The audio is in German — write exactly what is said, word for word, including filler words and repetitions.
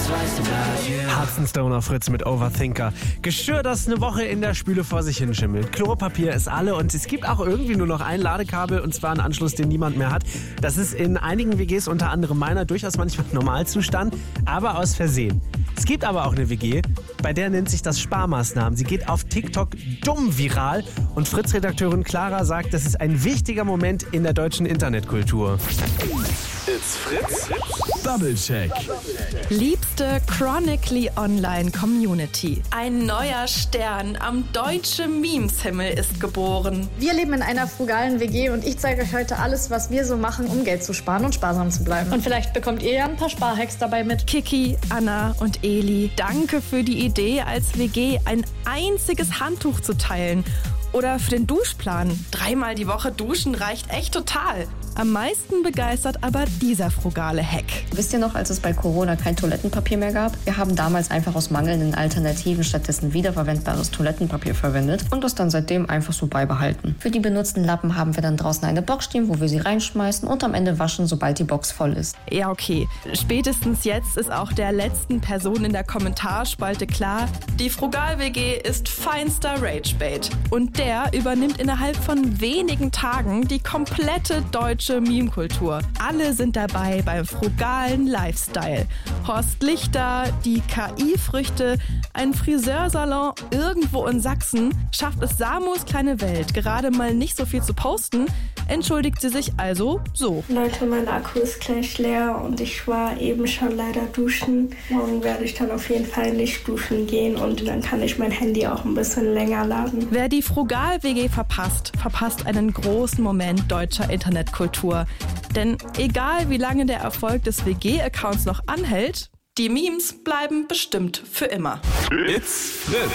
Herzenstoner Fritz mit Overthinker. Geschirr, das eine Woche in der Spüle vor sich hinschimmelt. Klopapier ist alle und es gibt auch irgendwie nur noch ein Ladekabel und zwar einen Anschluss, den niemand mehr hat. Das ist in einigen W Gs, unter anderem meiner, durchaus manchmal Normalzustand, aber aus Versehen. Es gibt aber auch eine W G, bei der nennt sich das Sparmaßnahmen. Sie geht auf TikTok dumm viral und Fritz-Redakteurin Clara sagt, das ist ein wichtiger Moment in der deutschen Internetkultur. It's Fritz Doublecheck. Liebste Chronically Online Community. Ein neuer Stern am deutschen Memes-Himmel ist geboren. Wir leben in einer frugalen W G und ich zeige euch heute alles, was wir so machen, um Geld zu sparen und sparsam zu bleiben. Und vielleicht bekommt ihr ja ein paar Sparhacks dabei mit. Kiki, Anna und Eli, danke für die Idee, als W G ein einziges Handtuch zu teilen. Oder für den Duschplan. Dreimal die Woche duschen reicht echt total. Am meisten begeistert aber dieser frugale Hack. Wisst ihr noch, als es bei Corona kein Toilettenpapier mehr gab? Wir haben damals einfach aus mangelnden Alternativen stattdessen wiederverwendbares Toilettenpapier verwendet und das dann seitdem einfach so beibehalten. Für die benutzten Lappen haben wir dann draußen eine Box stehen, wo wir sie reinschmeißen und am Ende waschen, sobald die Box voll ist. Ja, okay. Spätestens jetzt ist auch der letzten Person in der Kommentarspalte klar, die Frugal-W G ist feinster Ragebait. Und der übernimmt innerhalb von wenigen Tagen die komplette deutsche Meme-Kultur. Alle sind dabei beim frugalen Lifestyle. Horst Lichter, die K I-Früchte, ein Friseursalon irgendwo in Sachsen. Schafft es Samus kleine Welt gerade mal nicht so viel zu posten, entschuldigt sie sich also so. Leute, mein Akku ist gleich leer und ich war eben schon leider duschen. Morgen werde ich dann auf jeden Fall nicht duschen gehen und dann kann ich mein Handy auch ein bisschen länger laden. Wer die Frugal-W G verpasst, verpasst einen großen Moment deutscher Internetkultur. Denn egal wie lange der Erfolg des W G-Accounts noch anhält, die Memes bleiben bestimmt für immer. It's Fritz.